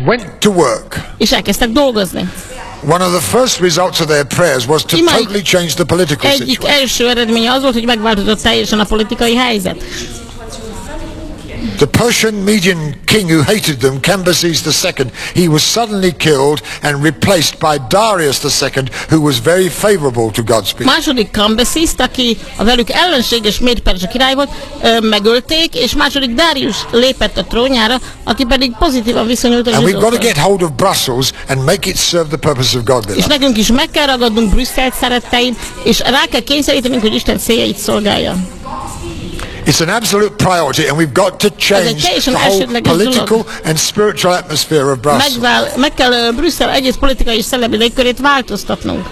went to work. És elkezdtek dolgozni. One of the first results of their prayers was to totally change the political Egyik situation. első eredménye az volt, hogy megváltozott teljesen a politikai helyzet. The Persian Median king who hated them, Cambyses II, he was suddenly killed and replaced by Darius II, who was very favorable to God's people. Második Cambyses, aki a velük ellenséges Méd-perzsa király volt, megölték, és második Darius lépett a trónjára, aki pedig pozitívan viszonyult a zsidókhoz. And we've got to get hold of Brussels and make it serve the purpose of God. És nekünk is meg kell ragadnunk Brüsszelt, szeretteim, és rá kell kényszerítenünk, hogy Isten céljait szolgálja. It's an absolute priority, and we've got to change the whole political and spiritual atmosphere of Brussels. Meg kell Brüsszel egész politikai és szellemi légkörét változtatnunk.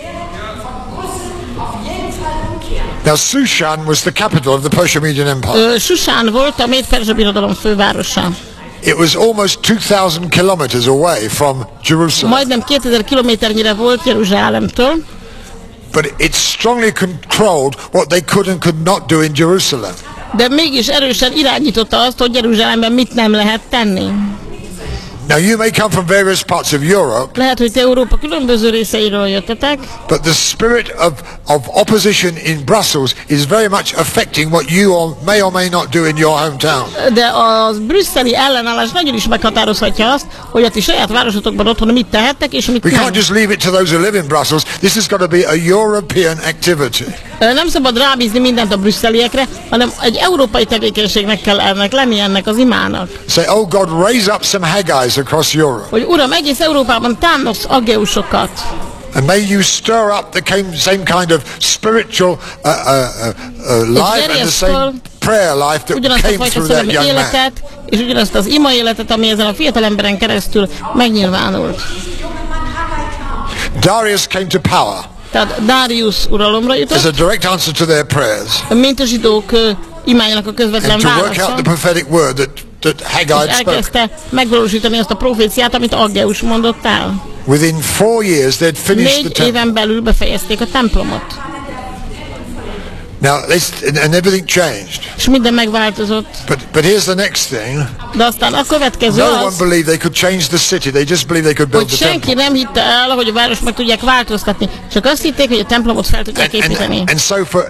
Now, Shushan was the capital of the Persian-Median Empire. Shushan volt a Méd-perzsa birodalom fővárosa. It was almost 2,000 kilometers away from Jerusalem. Majdnem 2000 kilométernyire volt Jeruzsálemtől. But it strongly controlled what they could and could not do in Jerusalem. De mégis erősen irányította azt, hogy Jeruzsálemben mit nem lehet tenni. Now you may come from various parts of Europe. Lehet, hogy te Európa különböző részeiről jöttetek. But the spirit of opposition in Brussels is very much affecting what you may or may not do in your hometown. De a brüsszeli ellenállás nagyon is meghatározhatja azt, hogy a ti saját városotokban otthon mit tehettek és mit nem. We can't just leave it to those who live in Brussels. This has got to be a European activity. Nem szabad rábízni mindent a brüsszeliekre, hanem egy európai tevékenységnek kell lenni ennek az imának. Say, oh God, raise up some Haggais across Europe. Hogy Uram, egész Európában támasz Aggeusokat. And may you stir up the same kind of spiritual life and the same prayer life that came through that young man. És ugyanazt az ima életet, ami ezen a fiatal emberen keresztül megnyilvánult. Darius came to power. Tehát Darius uralomra jutott. As a direct answer to their prayers. Mint a zsidók imájának a közvetlen válasza. And to work out the prophetic word that Haggai had spoken. Elkezdte megvalósítani azt a proféciát, amit Aggeus mondott el. Within 4 years they'd finished the 4 éven belül befejezték a templomot. Now, and everything changed. És minden megváltozott. But here's the next thing. De aztán a következő no one believed they could change the city. They just believed they could build the temple. Senki nem hitte el, hogy a város meg tudják változtatni. Csak azt hitték, hogy a templomot fel tudják építeni. And so for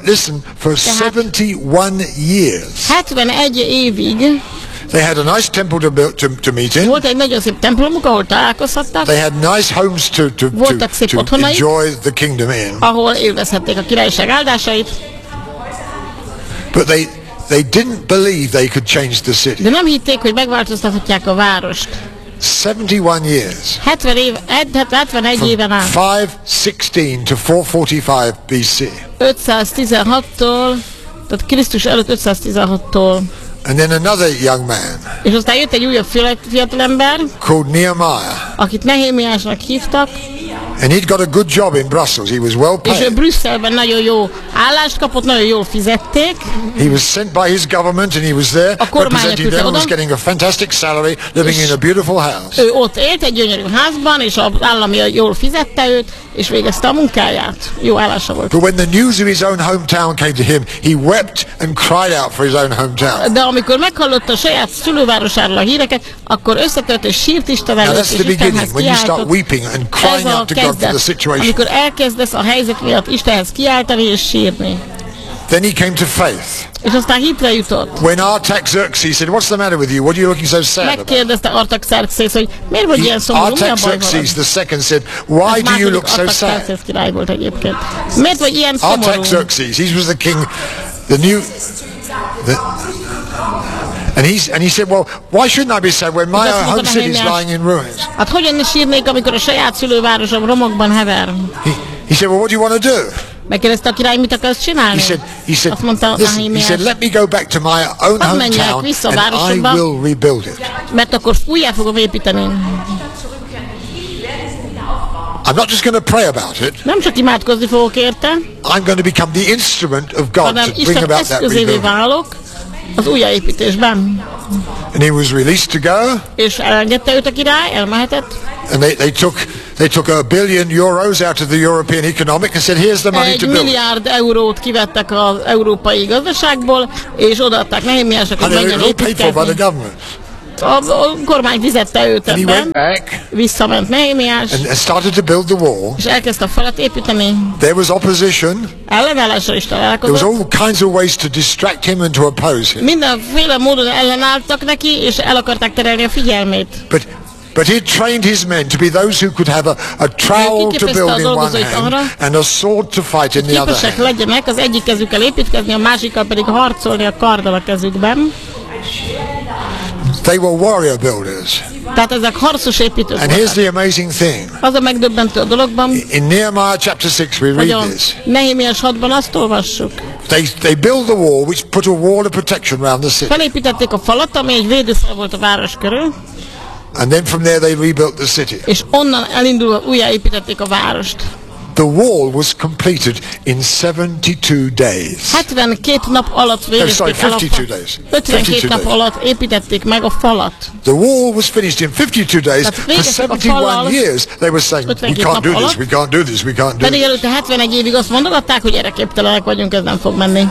71 years. 71 évig. They had a nice temple to meet in. Volt egy nagyon szép templomuk, ahol találkozhattak. They had nice homes to enjoy the kingdom in. Ahol élvezhették a királyság áldásait. But they didn't believe they could change the city. De nem hitték, hogy megváltoztathatják a várost. 71 years. 71 éven át. 516 to 445 BC. 516-tól, tehát Krisztus előtt 516-tól. And then another young man. És aztán jött egy újabb fiatalember, called Nehemiah. Akit Nehémiásnak hívtak. And he'd got a good job in Brussels. He was well paid. És ő Brüsszelben nagyon jó állást kapott, nagyon jól fizették. He was sent by his government and he was there representing them and was getting a fantastic salary, living in a beautiful house. Ő ott élt egy gyönyörű házban, és az állam jól fizette őt, és végezte a munkáját. Jó állása volt. But when the news of his own hometown came to him, he wept and cried out for his own hometown. De amikor meghallotta a saját szülővárosáról a híreket, akkor összetört és sírt Isten előtt, és Istenhez kiáltott. Amikor elkezdesz a helyzet miatt Istenhez kiáltani és sírni. Then he came to faith. És aztán hitre jutott. When Artaxerxes said, "What's the matter with you? What are you looking so sad about?" Megkérdezte Artaxerxes, hogy miért vagy ilyen szomorú, mi a baj veled? Artaxerxes II said, "Why do you look so sad?" Artaxerxes király volt egyébként. Miért vagy ilyen szomorú? Artaxerxes, he was the king, and he said, "Well, why shouldn't I be sad when my home city is lying in ruins?" Hát hogyan ne sírnék, amikor a saját szülővárosom romokban hever? He said, "Well, what do you want to do?" Megkérdezte a király, mit akarsz csinálni? Azt mondta Nehémiás. He said, "Let me go back to my own hometown and I will rebuild it." Mert akkor újjá fogom építeni. I'm not just going to pray about it. Nem csak imádkozni fogok érte. I'm going to become the instrument of God to bring about that rebuilding. Az újjáépítésben. And he was released to go. És elengedte őt a király, elmehetett. And they took €1 billion out of the European economic and said, "Here's the money to build." 1 milliárd eurót kivettek az európai gazdaságból, és odaadták Nehémiásnak, hogy menjen építkezni. A kormány fizette őt And he ebben. went back Visszament Nehémiás, and started to build the wall. és elkezdte a falat építeni. There was opposition. Ellenállásra is There was találkozott. all kinds of ways to distract him and to oppose him. Mindenféle módon ellenálltak neki, és el akarták terelni a figyelmét. But he trained his men to be those who could have a trowel to build in one hand and a sword to fight in the other Képesek hand. legyenek az egyik kezükkel építkezni, a másikkal pedig harcolni a karddal a kezükben. They were warrior builders. Tehát ezek harcos építők And here's voltak. the amazing thing. Az a megdöbbentő a dologban, In Nehemiah chapter 6 we hogy a read this. Nehémiás 6-ban azt olvassuk. They build the wall which put a wall of protection around the city. Felépítették a falat, ami egy védőfal volt a város körül, And then from there they rebuilt the city. és onnan elindulva újjáépítették a várost. The wall was completed in 72 days. 72 nap alatt végezték el a 52 days. 52 nap alatt építették meg a falat. The wall was finished in 52 days. Tehát For végeztek a 71 fallal years they were saying, we 52 can't nap do this, alatt. we can't do this, we can't do Pedig this. előtte 71 évig azt mondogatták, hogy erre képtelenek vagyunk, ez nem fog menni.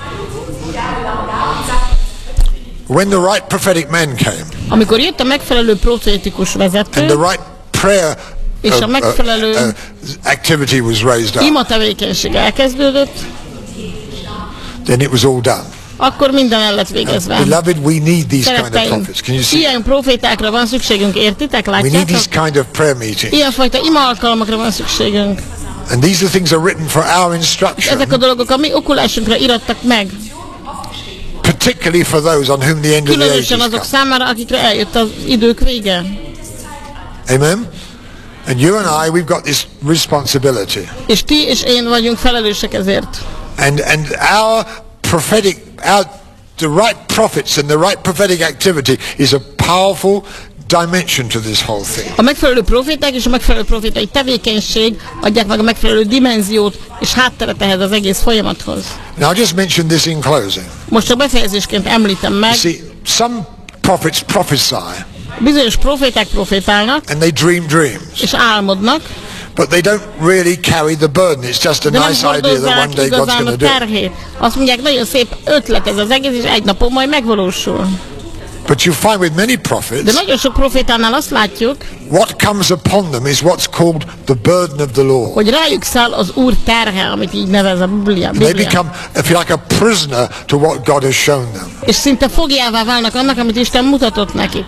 When the right prophetic man came Amikor jött a megfelelő profétikus and the vezető, right prayer és a megfelelő activity was raised up, ima tevékenység elkezdődött, then it was all done. akkor minden el lett végezve. Beloved, we need these kind of Szeretteim, prophets. Can you see? ilyen profétákra van szükségünk, értitek? We need Látjátok? these kind of prayer meetings. Ilyenfajta ima alkalmakra van szükségünk. And these are things are written for our instruction, Ezek a dolgok a mi okulásunkra irattak meg. particularly for those on whom the end of the age Különösen has azok come. számára, akikre eljött az idők vége. Amen? And you and I, we've got this responsibility. És ti és én vagyunk felelősek ezért. And our prophetic, the right prophets and the right prophetic activity is a powerful dimension to this whole thing. A megfelelő proféták és a megfelelő profétai tevékenység adják meg a megfelelő dimenziót és hátteret ehhez az egész folyamathoz. Now I'll just mention this in closing. Most csak befejezésként említem meg, You see, some prophets prophesy bizonyos proféták profétálnak and they dream dreams, és álmodnak, but they don't really carry the burden. It's just a de nem nice idea that hordozzák one day God's igazán going a to do it. terhét. Azt mondják, nagyon szép ötlet ez az egész, és egy napon majd megvalósul. But you find with many De prophets, nagyon sok profétánál azt látjuk, what comes upon them is what's called the burden of the Lord. hogy rájuk száll az Úr terhe, amit így nevez a Biblia. They become, if you like, a prisoner to what God has shown them. És szinte fogjává válnak annak, amit Isten mutatott nekik.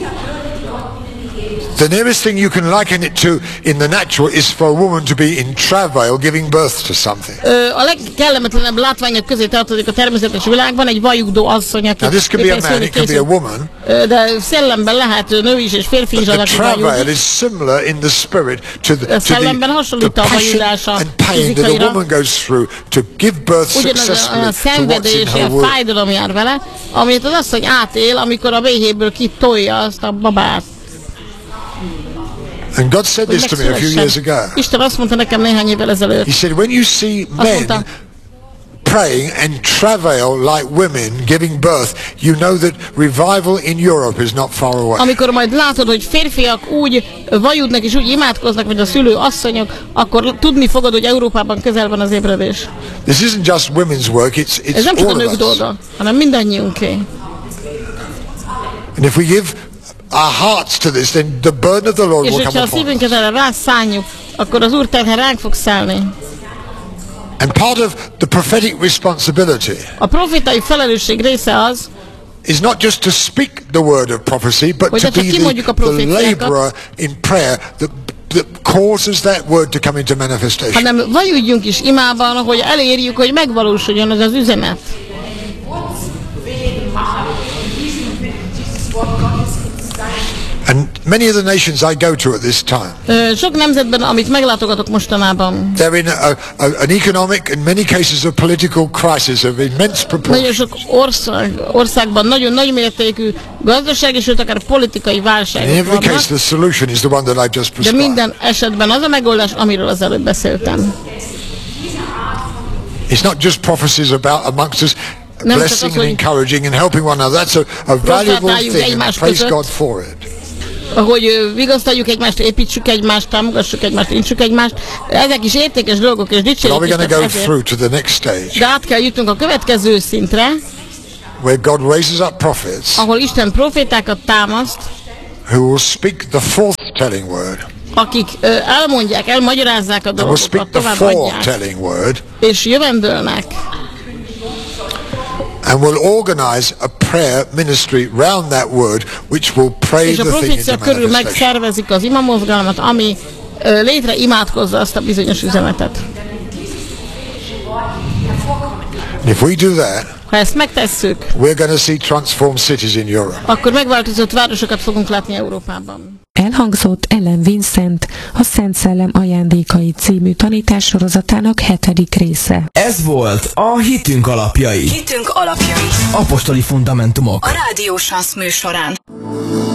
The nearest thing you can liken it to in the natural is for a woman to be in travail giving birth to something. A legkellemetlenebb látványok közé tartozik a természetes világban egy vajugdó asszony, aki Now this could be a man, it could be a woman, de szellemben lehet nő is és férfi is but az, the aki travail vajud. is similar in the spirit to szellemben hasonlít a passion vajudása and pain that a fizikaira. woman goes through to give birth Ugyanaz successfully a to what's szenvedés in és her a womb. fájdalom jár vele, amit az asszony átél, amikor a méhéből kitolja azt a babát. And God said Hogy this to me a few years ago. Isten azt mondta nekem néhány évvel ezelőtt. He said, when you see Azt men mondta, praying and travail like women giving birth, you know that revival in Europe is not far away. amikor majd látod, hogy férfiak úgy vajudnak és úgy imádkoznak, mint a szülő asszonyok, akkor tudni fogod, hogy Európában közel van az ébredés. This isn't just women's work, it's Ez nem csak a all nők of us. dolga, hanem mindannyiunké. And if we give our hearts to this, then the burden of the Lord És will hogyha come a upon us. szívünket erre rászánjuk, akkor az Úr terhe ránk fog szállni. And part of the prophetic responsibility A profétai felelősség része az, is not just to speak the word of prophecy, but Hogy to csak be kimondjuk a the proféciákat. laborer in prayer that causes that word to come into manifestation. hanem vajudjunk is imában, hogy elérjük, hogy megvalósuljon az az üzenet. And many of the nations I go to at this time, Sok nemzetben, amit meglátogatok mostanában, they're in an economic and many cases a political crisis of immense nagyon proportion. sok országban nagyon nagy mértékű gazdasági, sőt akár politikai In válságok every vannak, case, the solution is the one that I've just de prescribed. minden esetben az a megoldás, amiről az előbb beszéltem. It's not just prophecies about amongst us, Nem csak blessing az, and hogy encouraging and helping one another. That's a valuable profetáljuk thing, and egymás praise között. God for it. Hogy vigasztaljuk egymást, építsük egymást, támogassuk egymást, intsük egymást. Ezek is értékes dolgok, és Now dicsérjük we're going Istent to go ezért. through to the next stage. De át kell jutnunk a következő szintre, where God raises up prophets ahol Isten profétákat támaszt, who will speak the forth-telling word, akik elmondják, elmagyarázzák a and will speak dolgokat, the továbbadják, foretelling word, és jövendőlnek, and will organize a prayer ministry round that word, which will pray és a the thing profécia into körül manifestation. megszervezik az imamozgalmat, ami létre imádkozza azt a bizonyos üzenetet. And if we do that, Ha ezt megtesszük, we're going to see transformed cities in Europe. akkor megváltozott városokat fogunk látni Európában. Elhangzott Ellen Vincent, a Szent Szellem ajándékai című tanítássorozatának 7. része. Ez volt a Hitünk alapjai. Hitünk alapjai. Apostoli fundamentumok. A Rádió Sansz műsorán.